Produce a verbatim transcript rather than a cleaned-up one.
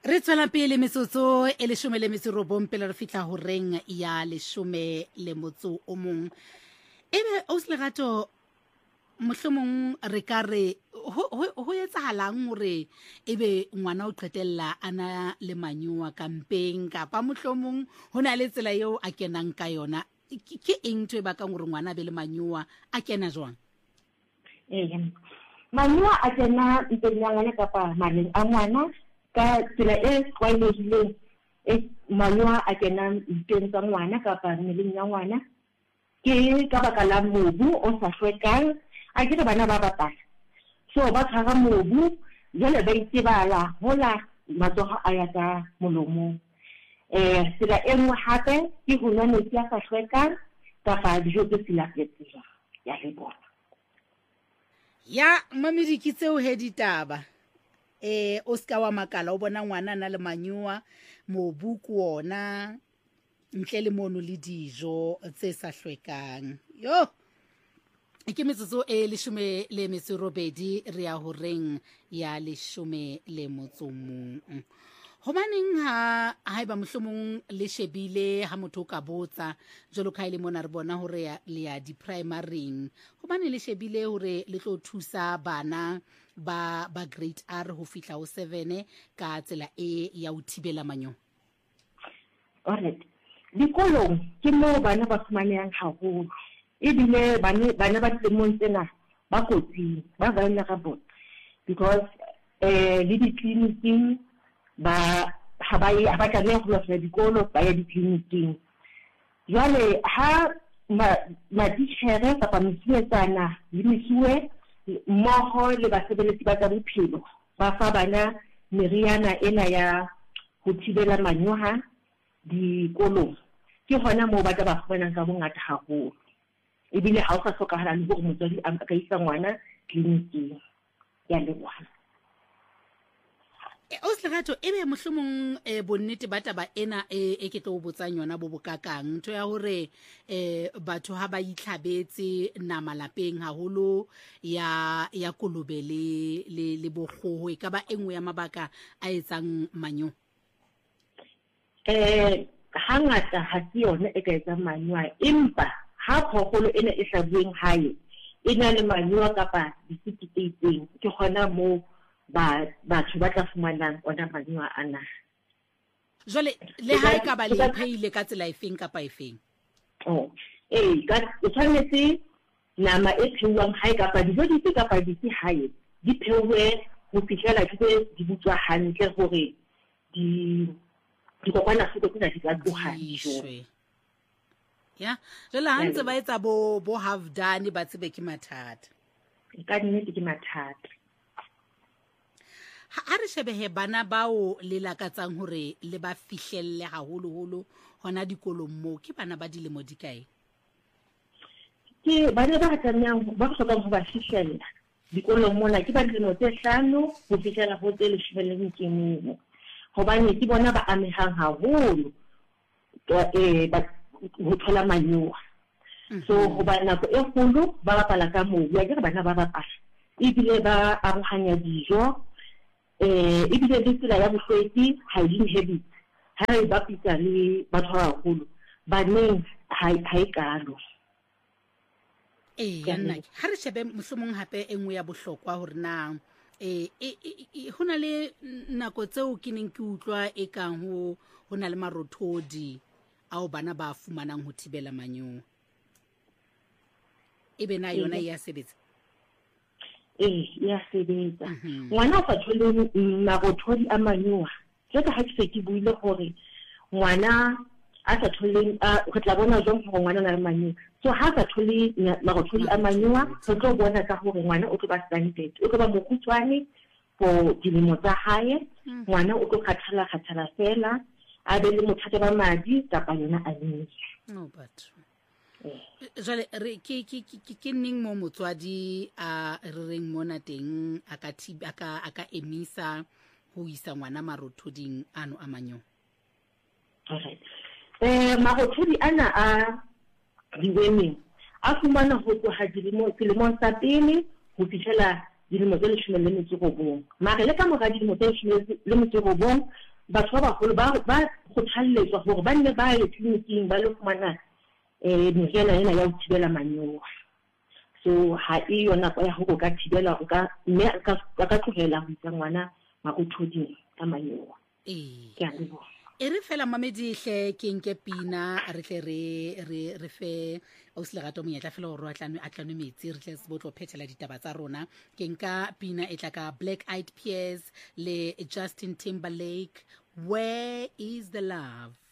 Re tswela pele metsotso e leshome le metso robong pele re fitla ho reng ya leshome le motso o mong. Ebe o se legato mohlomong re ka re ho etsahalang hore ebe ngwana o qetella ana le manyuwa kampeng kapa mohlomong hona le tsela eo a kenang ka yona ke eng tse ba ka ngore ngwana be le manyuwa a kena jwang? Eh manyuwa a kena ntsenyana kapa maleng a ngwana ka tsela e tlwaelehileng e manyuwa a kena nteng tsa ngwana kapa mmeleng ya ngwana ke ka baka la mobu o sa hlwekang a ke bana ba bapala so ba tshwara mobu jwale ba itebala hola matsoho a ya ka molomong. Eh tsela e nngwe hape ke ho nwa metsi a sa hlwekang kapa dijo tse silafetseng ya le bona ya mamedi tseo he ditaba. Eh o ska wa makala o bona ngwana na le manyuwa mobu ku ona ntle le mono le dijo tse sa hlwekang. Yo ke metsotso e leshome le metso robedi re ya ho reng ya leshome le motso mong. Hobaneng ha haeba mohlomong le shebile ha motho ka botsa jolo ka ile mona re bona hore le ya di primary hobane le shebile hore le tlo thusa bana ba ba grade R ho fihla ho seven ka tsela e ya ho thibela manyo. Alright. Dikolong ke mo bana ba fumanang haholo ebile bana bana ba tlemong tsena ba kotsi ba vulnerable because eh le di clinic ba ha ba ya ba ka le ho lefela dikolo ba ya di clinic jwale ha ma dichere kapa mesebetsana le mesuwe mmoho le basebeletsi ba tsa bophelo ba fa bana meriana ena ya ho thibela manyuwa dikolong ke hona moo ba tla ba fumanang ka bongata haholo ebile ha o sa hlokahala le hore motswadi a ka isa ngwana clinic ya le ngwana. O se legato ebe mohlomong e bonnete ba taba ena e ke tlo botsang yona bo bokakang ntho ya hore eh batho ha ba itlhabetse nama lapeng haholo ya ya kolobe le le le bokgoho ka ba engwe ya mabaka a etsang manyo. Eh hangata ha se yona e ka etsang manyuwa empa ha phokolo ena e sa bueng hae e na le manyuwa kapa disititeng ke gona mo ba batho ba tla fumanang ona manyuwa ana. Jwale le ha ka ba le pheile ka tsela efeng kapa efeng? Oh eh ka tshwanetse nama e pheuwang hae kapa dijo dife kapa dife hae di pheuwe ho fihlela di butswa hantle hore di di kopana futo tsena di ka tloha dijo. Ya jwale ha ntse ba etsa bo bo have done ba tsebe ke mathata ka nnete ke mathata. Ha re shebehe bana bao le lakatsang hore le ba fihlelle haholo holo hona dikolong mo ke bana ba dilemo di kae? Ke bana ba tsamaya ba hlokang ho ba fihlella dikolong mona ke ba dilemo tse hlano ho fihlela ho tse leshome le metso mene hobane ke bona ba amehang haholo eh ba ho thola manyuwa. So ho ba nako e kgolo ba bapala ka mobu ya ke bana ba bapala ebile ba arohanya dijo eh ebile le tsela ya bohlweki hygiene habits ha e bapisa le batho ba baholo baneng ha ha ikalo. Eh yana ha re shebe mohlomong hape engwe ya bohlokwa hore na eh hona le nako tseo ke neng ke utlwa e kang ho hona le marothodi ao bana ba fumanang ho thibela manyo ebe na yona ya sebetsa? Eh ya sebetsa ngwana fa thole marothodi a manyuwa je ka ha ke se ke buile hore ngwana a sa thole re tla bona jwang hore ngwana na le manyuwa so ha sa thole marothodi a manyuwa re tlo bona ka hore ngwana o tlo ba standard o tlo ba mokhutswane for dilemo tsa hae ngwana o tlo khathala khathala fela a be le mothata ba madi kapa yona a nne no but jale re ke ke ke ning mo motswadi a re reng mona teng aka thiba aka aka emisa ho isa ngwana marothoding ano a manyo. Alright. Eh marothodi ana a diwemeng a fumana ho tloha dilemo dilemong tsa pele ho fihlela dilemo tse leshome le metso robong mare le ka mora dilemo tse leshome le metso robong batho ba bagolo ba ba kgothaletswa gore ba nne ba ye tleliniking ba le fumana um meriana ena ya ho thibela manyowa. So ha e yona kwa ya go ka thibela mme a ka tlogela go isa ngwana makothoding ka manyowa. Ee. Ke a leboha. E re fela mamedihle ke nke pina re tle re re re fe ausi Lerato monyetla fela gore a tlano a tlano metsi re tle se botlo phethela ditaba tsa rona. Ke nka pina e tla ka Black Eyed Peas le Justin Timberlake, Where is the Love?